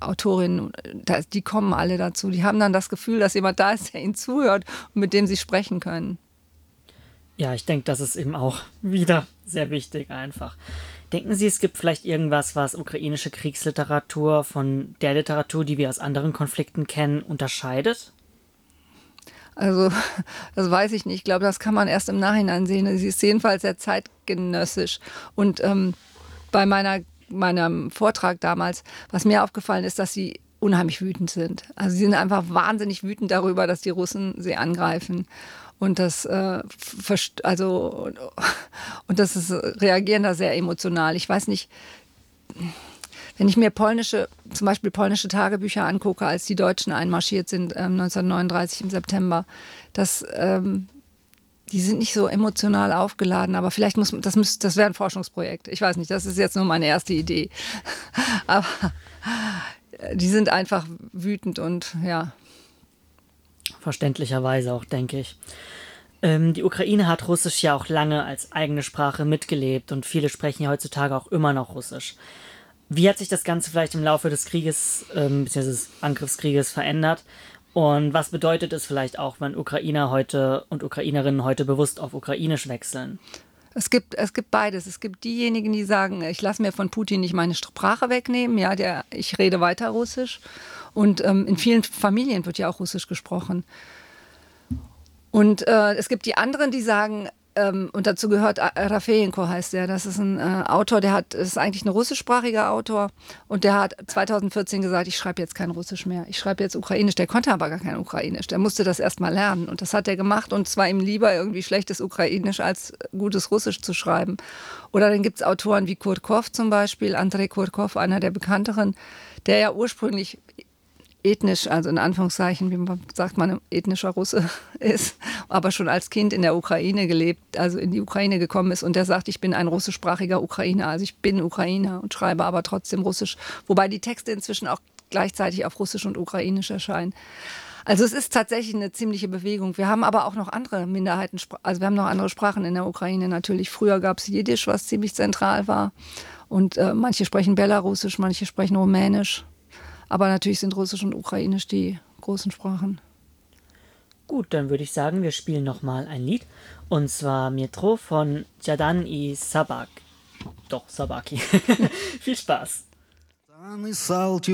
Autorinnen, die kommen alle dazu. Die haben dann das Gefühl, dass jemand da ist, der ihnen zuhört und mit dem sie sprechen können. Ja, ich denke, das ist eben auch wieder sehr wichtig einfach. Denken Sie, es gibt vielleicht irgendwas, was ukrainische Kriegsliteratur von der Literatur, die wir aus anderen Konflikten kennen, unterscheidet? Also, das weiß ich nicht. Ich glaube, das kann man erst im Nachhinein sehen. Sie ist jedenfalls sehr zeitgenössisch. Und bei meinem Vortrag damals, was mir aufgefallen ist, dass sie unheimlich wütend sind. Also sie sind einfach wahnsinnig wütend darüber, dass die Russen sie angreifen. Und reagieren da sehr emotional. Ich weiß nicht, wenn ich mir zum Beispiel polnische Tagebücher angucke, als die Deutschen einmarschiert sind 1939 im September, die sind nicht so emotional aufgeladen, aber vielleicht das wäre ein Forschungsprojekt. Ich weiß nicht, das ist jetzt nur meine erste Idee. Aber die sind einfach wütend und ja. Verständlicherweise auch, denke ich. Die Ukraine hat Russisch ja auch lange als eigene Sprache mitgelebt und viele sprechen ja heutzutage auch immer noch Russisch. Wie hat sich das Ganze vielleicht im Laufe des Krieges bzw. des Angriffskrieges verändert? Und was bedeutet es vielleicht auch, wenn Ukrainer heute und Ukrainerinnen heute bewusst auf Ukrainisch wechseln? Es gibt beides. Es gibt diejenigen, die sagen, ich lasse mir von Putin nicht meine Sprache wegnehmen. Ja, ich rede weiter Russisch. Und in vielen Familien wird ja auch Russisch gesprochen. Und es gibt die anderen, die sagen, und dazu gehört Rafejenko heißt der, das ist ein Autor, ist eigentlich ein russischsprachiger Autor und der hat 2014 gesagt, ich schreibe jetzt kein Russisch mehr, ich schreibe jetzt Ukrainisch. Der konnte aber gar kein Ukrainisch, der musste das erst mal lernen und das hat er gemacht und es war ihm lieber irgendwie schlechtes Ukrainisch als gutes Russisch zu schreiben. Oder dann gibt es Autoren wie Kurkov zum Beispiel, Andrei Kurkov, einer der bekannteren, der ja ursprünglich ethnisch, also in Anführungszeichen, sagt man, ethnischer Russe ist, aber schon als Kind in der Ukraine gelebt, also in die Ukraine gekommen ist und der sagt, ich bin ein russischsprachiger Ukrainer, also ich bin Ukrainer und schreibe aber trotzdem Russisch, wobei die Texte inzwischen auch gleichzeitig auf Russisch und Ukrainisch erscheinen. Also es ist tatsächlich eine ziemliche Bewegung. Wir haben aber auch noch andere Minderheiten, also wir haben noch andere Sprachen in der Ukraine natürlich. Früher gab es Jiddisch, was ziemlich zentral war und manche sprechen Belarusisch, manche sprechen Rumänisch. Aber natürlich sind Russisch und Ukrainisch die großen Sprachen. Gut, dann würde ich sagen, wir spielen nochmal ein Lied. Und zwar Metro von Jadan i Sabak. Doch, Sabaki. Viel Spaß.